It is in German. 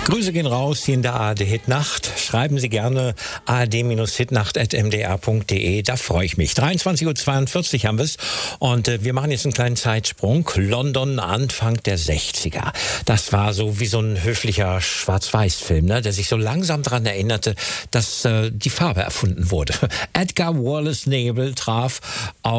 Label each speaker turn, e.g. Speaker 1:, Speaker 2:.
Speaker 1: Grüße gehen raus hier in der ARD Hitnacht. Schreiben Sie gerne ard-hitnacht@mdr.de. Da freue ich mich. 23:42 Uhr haben wir es. Und wir machen jetzt einen kleinen Zeitsprung. London, Anfang der 60er. Das war so wie so ein höflicher Schwarz-Weiß-Film, ne? Der sich so langsam daran erinnerte, dass die Farbe erfunden wurde. Edgar Wallace Nebel traf auf